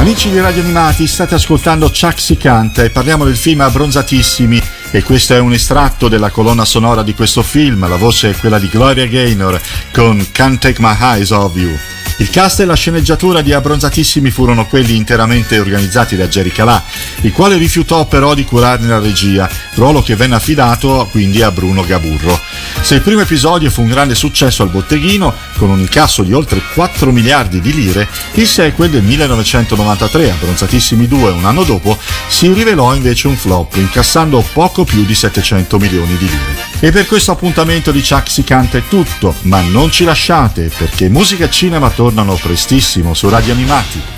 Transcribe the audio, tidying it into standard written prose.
Amici di Radio Animati, state ascoltando Chuck Si Canta e parliamo del film Abbronzatissimi, e questo è un estratto della colonna sonora di questo film. La voce è quella di Gloria Gaynor con Can't Take My Eyes Off You. Il cast e la sceneggiatura di Abbronzatissimi furono quelli interamente organizzati da Jerry Calà, il quale rifiutò però di curarne la regia, ruolo che venne affidato quindi a Bruno Gaburro. Se il primo episodio fu un grande successo al botteghino, con un incasso di oltre 4 miliardi di lire, il sequel del 1993, Abbronzatissimi 2, un anno dopo, si rivelò invece un flop, incassando poco più di 700 milioni di lire. E per questo appuntamento di Chuck Si Canta è tutto, ma non ci lasciate, perché musica e cinema tornano prestissimo su Radio Animati.